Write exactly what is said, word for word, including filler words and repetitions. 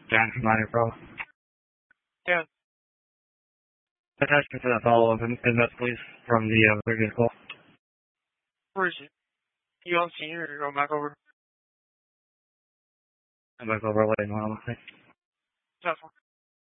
Dan from Minor Pro. Yeah. Attachment to that follow-up in, in that please from the uh, previous call. Where is it? You on senior or you're going back over? I'm back over late, honestly. That's fine.